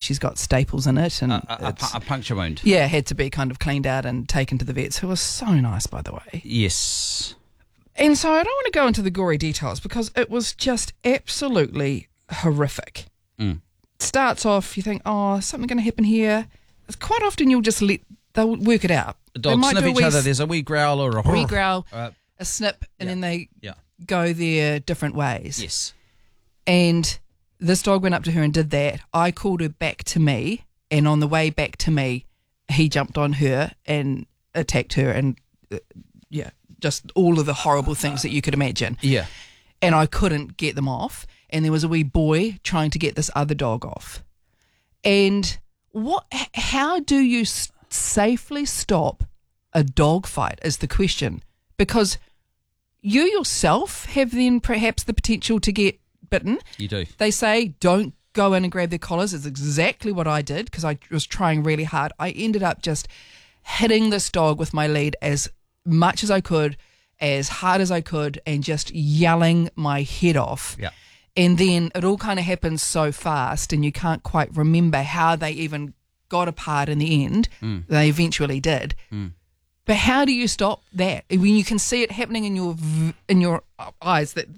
she's got staples in it. And a puncture wound. Yeah, had to be kind of cleaned out and taken to the vets, who was so nice, by the way. Yes. And so I don't want to go into the gory details because it was just absolutely horrific. Starts off, you think, oh, something going to happen here. Quite often you'll just they'll work it out. The dogs sniff each other. There's a wee growl or a wee growl, a snip, and then they go their different ways. Yes. And this dog went up to her and did that. I called her back to me, and on the way back to me, he jumped on her and attacked her, and just all of the horrible things that you could imagine. Yeah. And I couldn't get them off, and there was a wee boy trying to get this other dog off. And how do you safely stop a dog fight is the question, because you yourself have then perhaps the potential to get bitten. You do. They say don't go in and grab their collars. It's exactly what I did because I was trying really hard. I ended up just hitting this dog with my lead as much as I could, as hard as I could, and just yelling my head off. Yeah. And then it all kind of happens so fast and you can't quite remember how they even got apart in the end. They eventually did. But how do you stop that when you can see it happening in your eyes that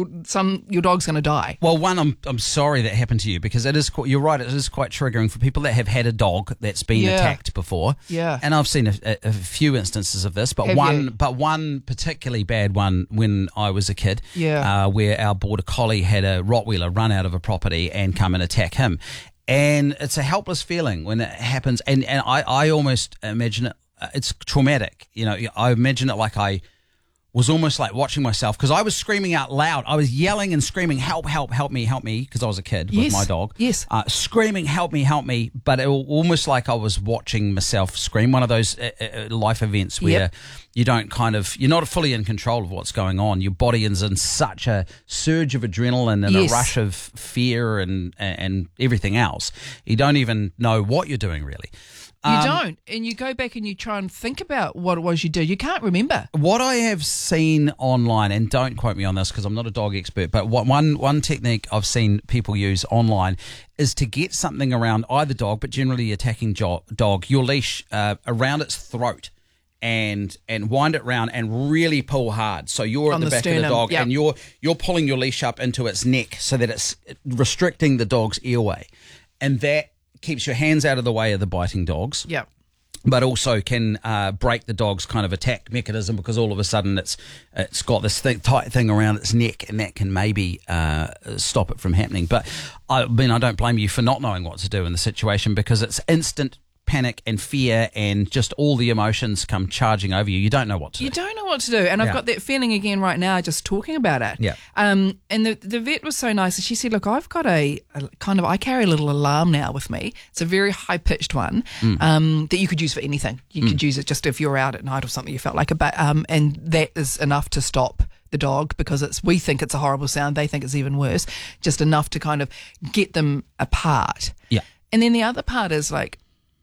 your dog's going to die? Well, one, I'm sorry that happened to you because it is. You're right. It is quite triggering for people that have had a dog that's been attacked before. Yeah, and I've seen a few instances of this, but one particularly bad one when I was a kid. Yeah, where our border collie had a Rottweiler run out of a property and come and attack him, and it's a helpless feeling when it happens. And I almost imagine it. It's traumatic. You know, I imagine it like I was almost like watching myself because I was screaming out loud. I was yelling and screaming, help, help, help me, because I was a kid with my dog. Yes. Screaming, help me. But it was almost like I was watching myself scream. One of those life events where you don't you're not fully in control of what's going on. Your body is in such a surge of adrenaline and a rush of fear and everything else. You don't even know what you're doing really. You don't, and you go back and you try and think about what it was you did. You can't remember. What I have seen online, and don't quote me on this because I'm not a dog expert, but one technique I've seen people use online is to get something around either dog, but generally the attacking dog, your leash around its throat. And wind it round and really pull hard. So you're at the back sternum of the dog and you're pulling your leash up into its neck so that it's restricting the dog's airway. And that keeps your hands out of the way of the biting dogs. Yeah. But also can break the dog's kind of attack mechanism because all of a sudden it's got this tight thing around its neck and that can maybe stop it from happening. But I don't blame you for not knowing what to do in the situation because it's instant panic and fear and just all the emotions come charging over you. You don't know what to do. You don't know what to do. And I've got that feeling again right now just talking about it. Yeah. And the vet was so nice. She said, look, I've got I carry a little alarm now with me. It's a very high-pitched one that you could use for anything. You could use it just if you're out at night or something you felt like and that is enough to stop the dog because we think it's a horrible sound. They think it's even worse. Just enough to kind of get them apart. Yeah. And then the other part is like,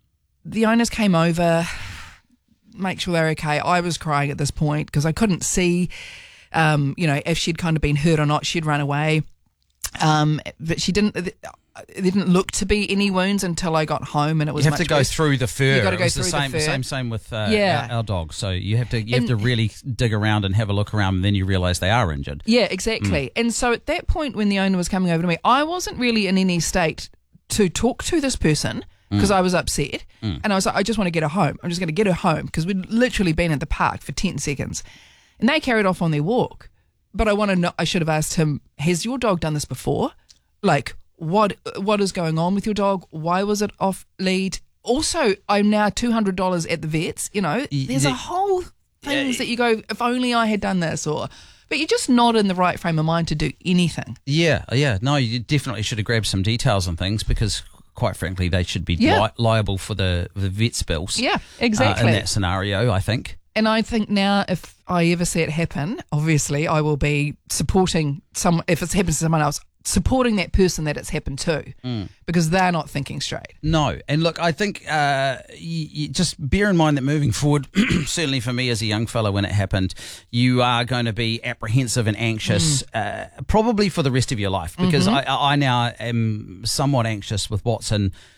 the owners came over, make sure they're okay. I was crying at this point because I couldn't see, if she'd kind of been hurt or not. She'd run away, but she didn't. There didn't look to be any wounds until I got home, and it was. You have to go through the fur. You got to go through the fur. Same with our dog. So you have to really dig around and have a look around, and then you realise they are injured. Yeah, exactly. And so at that point, when the owner was coming over to me, I wasn't really in any state to talk to this person. Because I was upset and I was like, I just want to get her home. I'm just going to get her home because we'd literally been at the park for 10 seconds. And they carried off on their walk. But I want to know, I should have asked him, has your dog done this before? Like, what is going on with your dog? Why was it off lead? Also, I'm now $200 at the vets. You know, there's a whole things that you go, if only I had done this but you're just not in the right frame of mind to do anything. Yeah. No, you definitely should have grabbed some details and things because quite frankly, they should be liable for the vet's bills. Yeah, exactly. In that scenario, I think. And I think now if I ever see it happen, obviously I will be supporting if it happens to someone else, supporting that person that it's happened to because they're not thinking straight. No. And look, I think you just bear in mind that moving forward, certainly for me as a young fella when it happened, you are going to be apprehensive and anxious probably for the rest of your life because I now am somewhat anxious with what's in